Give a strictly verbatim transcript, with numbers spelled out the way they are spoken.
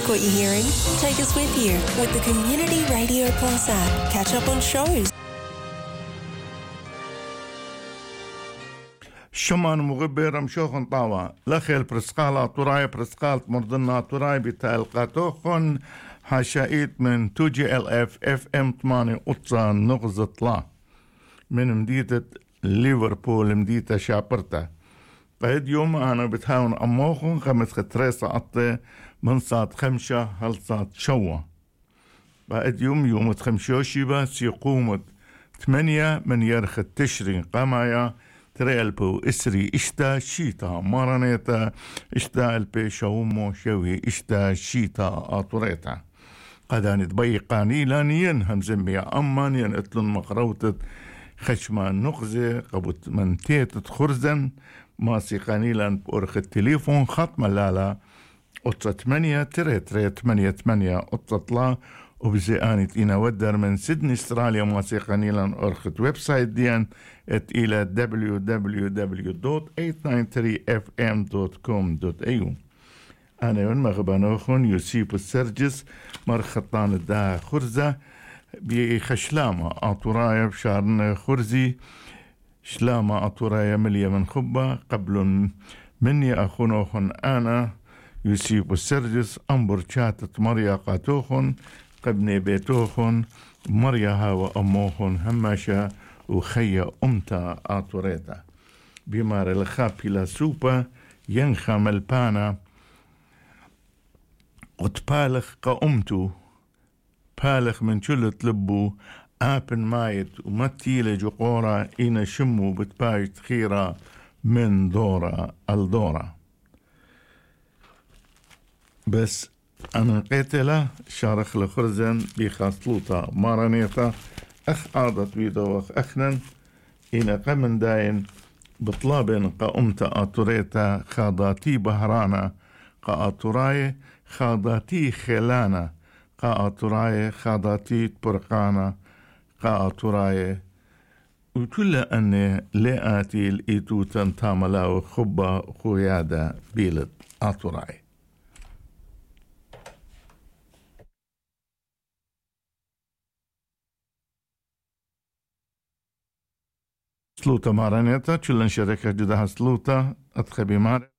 like what you're hearing? Take us with you with the Community Radio Plus app. Catch up on shows. شمان مغبر مشوخن طاوة لخيل برسقالة طراي برسقالة مرضنا طراي بتالقاتوخن حشائيت من تو جي ال اف اف ام ثمانية قطة نغزة طلا من مدينة ليفربول مدينة شابرتا. قيد يوم أنا بتهاون أموخن خمس خطريسة أطي من صاد خمشة هل صاد شوة. قيد يوم يوم خمشوشيبا سيقومت ثمانية من يرخ التشرين قمايا تريلبو إسري إشتا شيتا مارانيتا إشتا البي شومو شوي إشتا شيتا آطوريتا قدانت بيقاني لانيين همزمية أمانيين اتلن مقروتت خشمان نقزة قبوت من تيتت خرزن ماسي قانيلان بورخ التليفون خط ملالا قطة تمانية تري تري تمانية تمانية قطة لا وبزي آنت إنا ودر من سيدني استراليا ماسي قانيلان أرخت ويب سايت ديان ات إلى دبليو دبليو دبليو دوت ثمانية تسعة ثلاثة اف ام دوت كوم دوت اي يو. أنا من مغبانوخون يوسيب السرجس مرخطان الدا خرزة بخشلامة أطورايا بشارن خرزي شلامة أطورايا مليا من خبة قبل مني أخونوخن أنا يوسيب السرجس أمبر شاتت مريا قاتوخن قبني بيتوخن مريا هاو أموخن هماشا وخيا أمتا آتوريتا بمار الخابي لا سوبا ينخم البانا قد بالغ قأمتو بالغ من شلت لبو آبن مايت ومتيلة جقورا إنا شمو بتبايت خيرا من دورا الدورا. بس أنا قتلة شارخ لخرزن بخاصلوتا مارانيتا أخ عادت بيدوخ أخنن إنا قمن داين بطلابن قأمتا آتوريتا خاضاتي بهرانا قآتوراي خاضاتي خلانا قآتوراي خاضاتي برقانا قآتوراي وكل أن لآتي الإيتو تنتاملا خبا خويادا بيلد آتوراي. سلوتا مارانيتا چلن شركة جدا سلوتا أتخبي مار